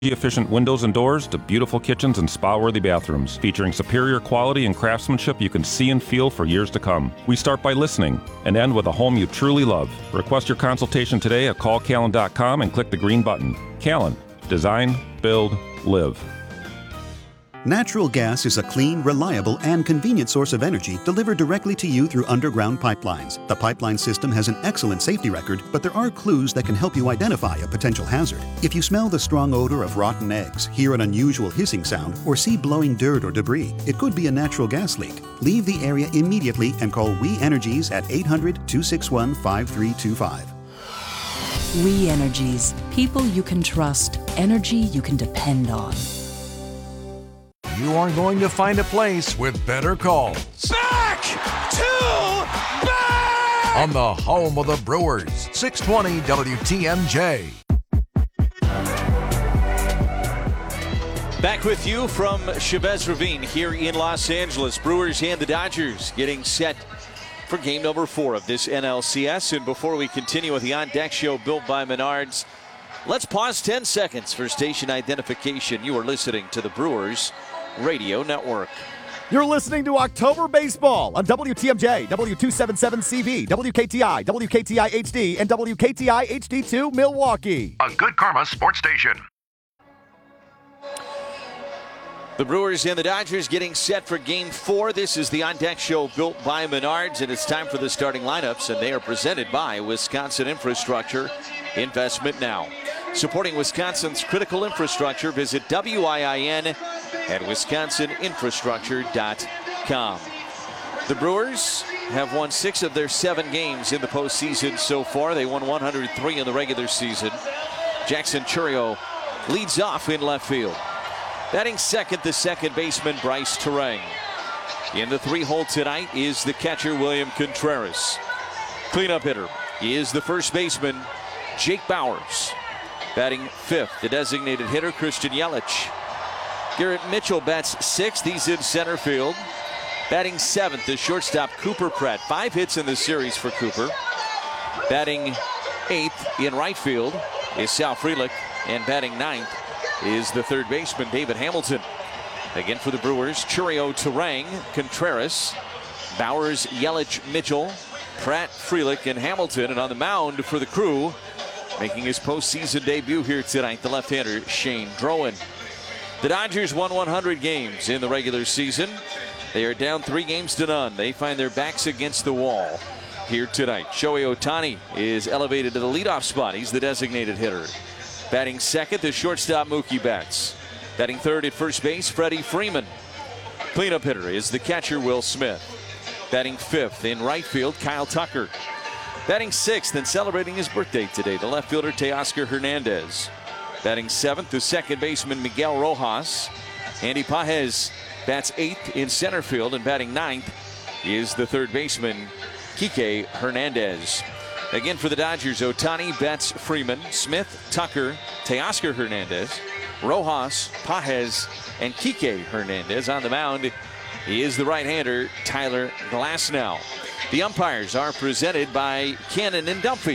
Efficient windows and doors to beautiful kitchens and spa-worthy bathrooms, featuring superior quality and craftsmanship you can see and feel for years to come. We start by listening and end with a home you truly love. Request your consultation today at callcallan.com and click the green button. Callan. Design, build, live. Natural gas is a clean, reliable, and convenient source of energy delivered directly to you through underground pipelines. The pipeline system has an excellent safety record, but there are clues that can help you identify a potential hazard. If you smell the strong odor of rotten eggs, hear an unusual hissing sound, or see blowing dirt or debris, it could be a natural gas leak. Leave the area immediately and call We Energies at 800-261-5325. We Energies. People you can trust. Energy you can depend on. You are going to find a place with better calls. Back to back! On the home of the Brewers, 620 WTMJ. Back with you from Chavez Ravine here in Los Angeles. Brewers and the Dodgers getting set for game number 4 of this NLCS. And before we continue with the On Deck Show built by Menards, let's pause 10 seconds for station identification. You are listening to the Brewers Radio Network. You're listening to October Baseball on WTMJ, W277CV, WKTI, WKTI HD, and WKTI HD2 Milwaukee. A Good Karma sports station. The Brewers and the Dodgers getting set for Game 4. This is the On Deck Show built by Menards, and it's time for the starting lineups, and they are presented by Wisconsin Infrastructure Investment Now. Supporting Wisconsin's critical infrastructure, visit WIIN at wisconsininfrastructure.com. The Brewers have won 6 of their 7 games in the postseason so far. They won 103 in the regular season. Jackson Chourio leads off in left field. Batting second, the second baseman, Bryce Turang. In the 3-hole tonight is the catcher, William Contreras. Cleanup hitter is the first baseman, Jake Bauers. Batting 5th, the designated hitter, Christian Yelich. Garrett Mitchell bats 6th. He's in center field. Batting 7th, the shortstop, Cooper Pratt. 5 hits in the series for Cooper. Batting 8th in right field is Sal Frelick. And batting 9th is the third baseman, David Hamilton. Again for the Brewers, Chourio, Turang, Contreras, Bauers, Yelich, Mitchell, Pratt, Frelick, and Hamilton. And on the mound for the Crew, making his postseason debut here tonight, the left-hander, Shane Drowan. The Dodgers won 100 games in the regular season. They are down 3-0. They find their backs against the wall here tonight. Shohei Ohtani is elevated to the leadoff spot. He's the designated hitter. Batting second, the shortstop, Mookie Betts. Batting third at first base, Freddie Freeman. Cleanup hitter is the catcher, Will Smith. Batting 5th in right field, Kyle Tucker. Batting 6th and celebrating his birthday today, the left fielder, Teoscar Hernandez. Batting 7th, the second baseman, Miguel Rojas. Andy Pages bats 8th in center field, and batting 9th is the third baseman, Kike Hernandez. Again for the Dodgers, Ohtani, Betts, Freeman, Smith, Tucker, Teoscar Hernandez, Rojas, Pages, and Kike Hernandez. On the mound, he is the right-hander, Tyler Glasnow. The umpires are presented by Cannon and Dunphy.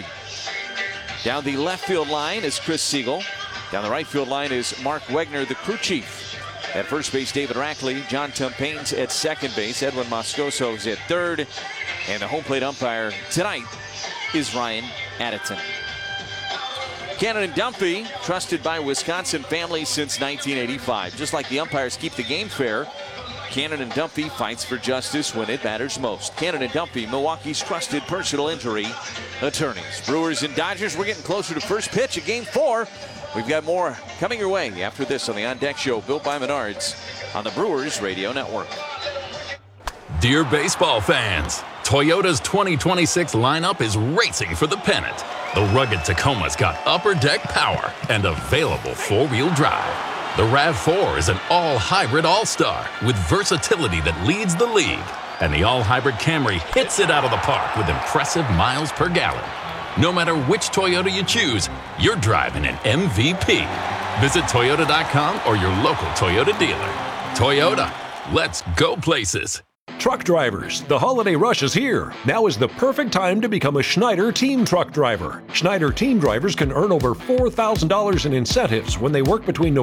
Down the left field line is Chris Siegel. Down the right field line is Mark Wegner, the crew chief. At first base, David Rackley. John Tumpain's at second base. Edwin Moscoso's at third. And the home plate umpire tonight is Ryan Addison. Cannon and Dunphy, trusted by Wisconsin families since 1985. Just like the umpires keep the game fair, Cannon and Dunphy fights for justice when it matters most. Cannon and Dunphy, Milwaukee's trusted personal injury attorneys. Brewers and Dodgers, we're getting closer to first pitch of Game 4. We've got more coming your way after this on the On Deck Show, built by Menards on the Brewers Radio Network. Dear baseball fans, Toyota's 2026 lineup is racing for the pennant. The rugged Tacoma's got upper deck power and available four-wheel drive. The RAV4 is an all-hybrid all-star with versatility that leads the league. And the all-hybrid Camry hits it out of the park with impressive miles per gallon. No matter which Toyota you choose, you're driving an MVP. Visit Toyota.com or your local Toyota dealer. Toyota, let's go places. Truck drivers, the holiday rush is here. Now is the perfect time to become a Schneider Team Truck Driver. Schneider Team Drivers can earn over $4,000 in incentives when they work between November